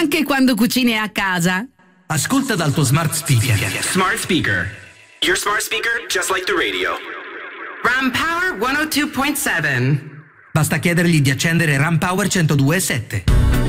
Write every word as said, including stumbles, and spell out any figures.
anche quando cucini a casa. Ascolta dal tuo smart speaker. Smart speaker. Your smart speaker just like the radio. Ram Power centodue point sette. Basta chiedergli di accendere Ram Power centodue e sette.